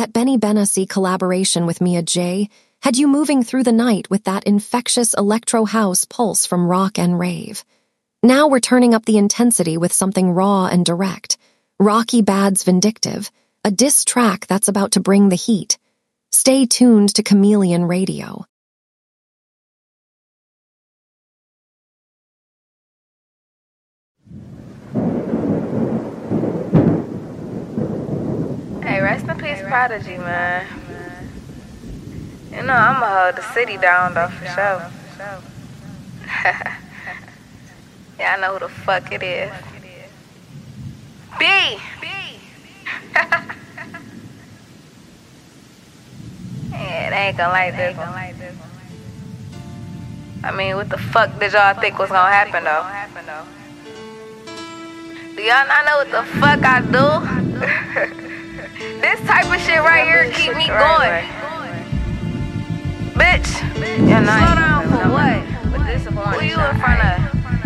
That Benny Benassi collaboration with Mia J had you moving through the night with that infectious electro house pulse from rock and rave. Now we're turning up the intensity with something raw and direct. Rocky Bad's Vindictive, a diss track that's about to bring the heat. Stay tuned to Chameleon Radio. Hey, rest in peace, Prodigy, man. You know, I'ma hold the city down, though, for sure. Yeah, I know who the fuck it is. B! Yeah, they ain't gonna like this one. I mean, what the fuck did y'all think was gonna happen, though? Do y'all not know what the fuck I do? This type of shit right here keep me going. Bitch, you're not